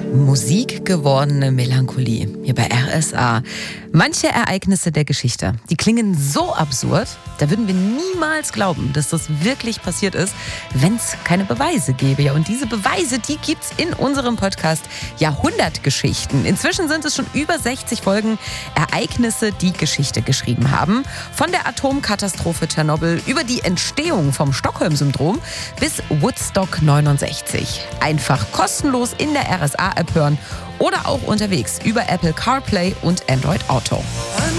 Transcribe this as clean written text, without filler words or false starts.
Musik gewordene Melancholie hier bei RSA. Manche Ereignisse der Geschichte, die klingen so absurd, da würden wir niemals glauben, dass das wirklich passiert ist, wenn es keine Beweise gäbe. Ja, und diese Beweise, die gibt's in unserem Podcast Jahrhundertgeschichten. Inzwischen sind es schon über 60 Folgen Ereignisse, die Geschichte geschrieben haben. Von der Atomkatastrophe Tschernobyl über die Entstehung vom Stockholm-Syndrom bis Woodstock 69. Einfach kostenlos in der RSA-App hören oder auch unterwegs über Apple CarPlay und Android Auto.